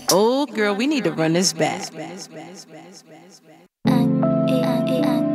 Oh, girl, we need to run this back.